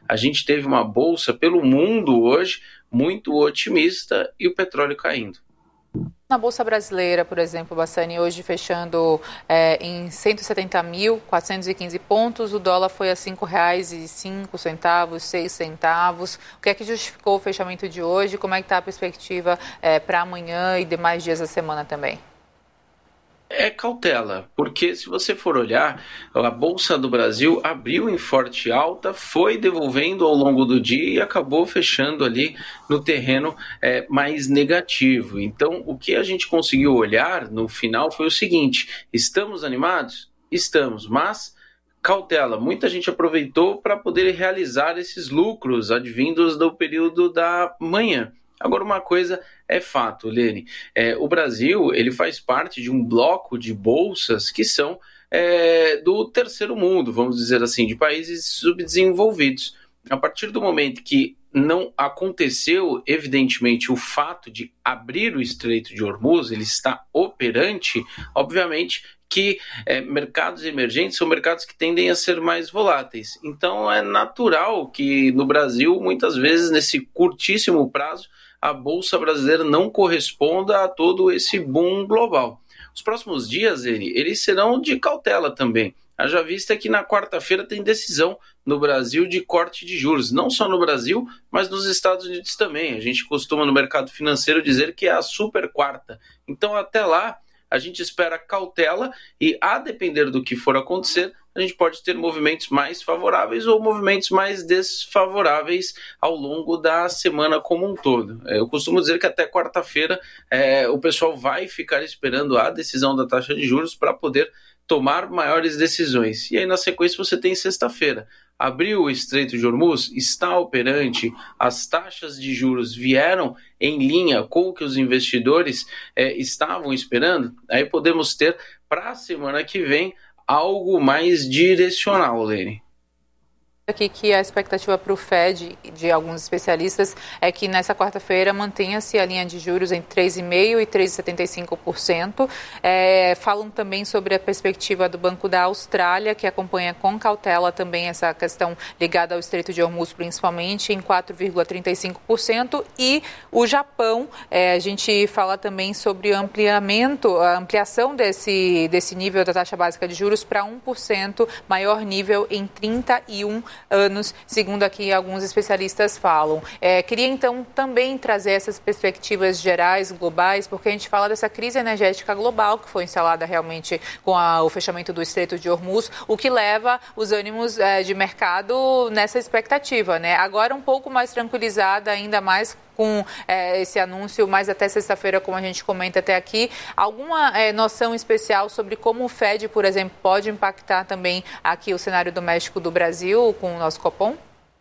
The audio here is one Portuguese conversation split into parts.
a gente teve uma bolsa pelo mundo hoje muito otimista e o petróleo caindo. Na Bolsa Brasileira, por exemplo, Bassani, hoje fechando em 170.415 pontos, o dólar foi a R$ 5,05, 6 centavos. O que é que justificou o fechamento de hoje? Como é que está a perspectiva para amanhã e demais dias da semana também? É cautela, porque se você for olhar, a Bolsa do Brasil abriu em forte alta, foi devolvendo ao longo do dia e acabou fechando ali no terreno mais negativo. Então, o que a gente conseguiu olhar no final foi o seguinte: estamos animados? Estamos, mas cautela. Muita gente aproveitou para poder realizar esses lucros advindos do período da manhã. Agora, uma coisa é fato, Lene, o Brasil ele faz parte de um bloco de bolsas que são do terceiro mundo, vamos dizer assim, de países subdesenvolvidos. A partir do momento que não aconteceu, evidentemente, o fato de abrir o Estreito de Hormuz, ele está operante, obviamente, que mercados emergentes são mercados que tendem a ser mais voláteis. Então, é natural que no Brasil, muitas vezes, nesse curtíssimo prazo, a Bolsa Brasileira não corresponda a todo esse boom global. Os próximos dias, eles serão de cautela também. Haja vista que na quarta-feira tem decisão no Brasil de corte de juros. Não só no Brasil, mas nos Estados Unidos também. A gente costuma no mercado financeiro dizer que é a super quarta. Então, até lá, a gente espera cautela e, a depender do que for acontecer, a gente pode ter movimentos mais favoráveis ou movimentos mais desfavoráveis ao longo da semana como um todo. Eu costumo dizer que até quarta-feira o pessoal vai ficar esperando a decisão da taxa de juros para poder tomar maiores decisões. E aí, na sequência, você tem sexta-feira. Abriu o Estreito de Hormuz, está operante, as taxas de juros vieram em linha com o que os investidores estavam esperando, aí podemos ter para a semana que vem algo mais direcional, Lene. Aqui que a expectativa para o Fed, de alguns especialistas, é que nessa quarta-feira mantenha-se a linha de juros em 3,5% e 3,75%. Falam também sobre a perspectiva do Banco da Austrália, que acompanha com cautela também essa questão ligada ao Estreito de Hormuz, principalmente, em 4,35%. E o Japão, a gente fala também sobre a ampliação desse nível da taxa básica de juros para 1%, maior nível em 31 anos, segundo aqui alguns especialistas falam. Queria então também trazer essas perspectivas gerais, globais, porque a gente fala dessa crise energética global que foi instalada realmente com o fechamento do Estreito de Hormuz, o que leva os ânimos de mercado nessa expectativa, né? Agora um pouco mais tranquilizada, ainda mais com esse anúncio, mais até sexta-feira, como a gente comenta até aqui. Alguma noção especial sobre como o Fed, por exemplo, pode impactar também aqui o cenário doméstico do Brasil com o nosso Copom?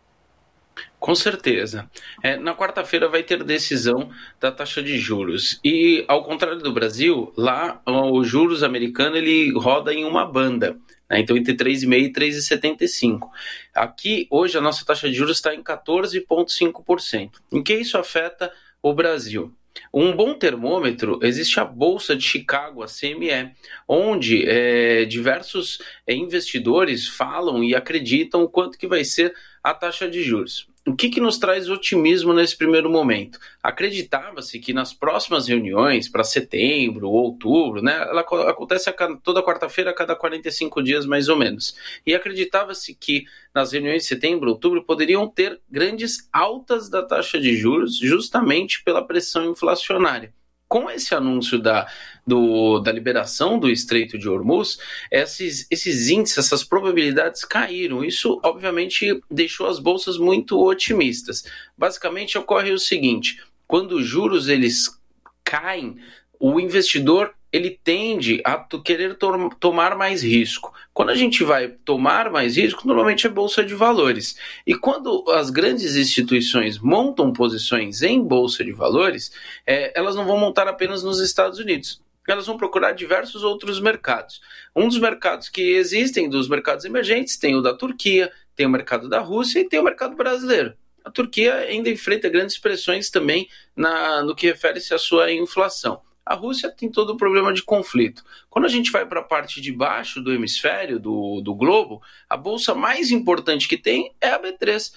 Com certeza. Na quarta-feira vai ter decisão da taxa de juros. E, ao contrário do Brasil, lá o juros americano ele roda em uma banda. Então, entre 3,5% e 3,75%. Aqui, hoje, a nossa taxa de juros está em 14,5%. Em que isso afeta o Brasil? Um bom termômetro, existe a Bolsa de Chicago, a CME, onde diversos investidores falam e acreditam o quanto que vai ser a taxa de juros. O que nos traz otimismo nesse primeiro momento? Acreditava-se que nas próximas reuniões, para setembro ou outubro, né, ela acontece toda quarta-feira, a cada 45 dias mais ou menos. E acreditava-se que nas reuniões de setembro, outubro, poderiam ter grandes altas da taxa de juros, justamente pela pressão inflacionária. Com esse anúncio da liberação do Estreito de Hormuz, esses índices, essas probabilidades caíram. Isso, obviamente, deixou as bolsas muito otimistas. Basicamente, ocorre o seguinte: quando os juros eles caem, o investidor ele tende a querer tomar mais risco. Quando a gente vai tomar mais risco, normalmente é bolsa de valores. E quando as grandes instituições montam posições em bolsa de valores, elas não vão montar apenas nos Estados Unidos. Elas vão procurar diversos outros mercados. Um dos mercados que existem, dos mercados emergentes, tem o da Turquia, tem o mercado da Rússia e tem o mercado brasileiro. A Turquia ainda enfrenta grandes pressões também no que refere-se à sua inflação. A Rússia tem todo o problema de conflito. Quando a gente vai para a parte de baixo do hemisfério, do globo, a bolsa mais importante que tem é a B3.